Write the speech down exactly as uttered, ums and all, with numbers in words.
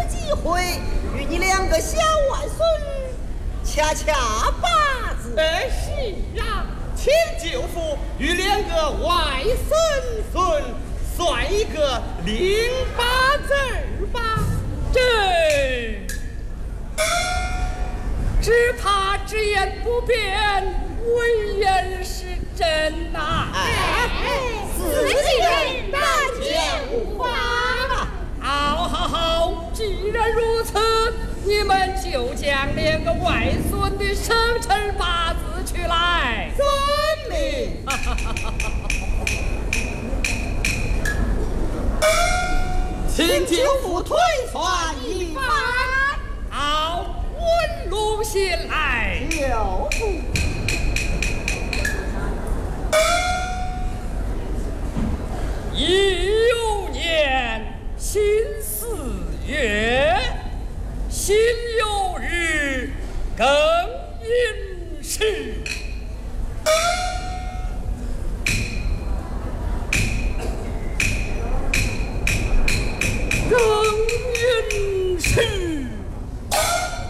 机会，与你两个小外孙掐掐把子。 哎，是啊，请舅父与两个外孙孙算一个零八字儿吧。 这只怕直言不辩，为言是真呐、 哎， 此言但见无妨。 好好好，既然如此，你们就将两个外孙的生辰八字取来。 遵命。请舅父推算一番。 好，文龙先来。 舅父。 乙酉年辛巳月，辛酉日庚寅时。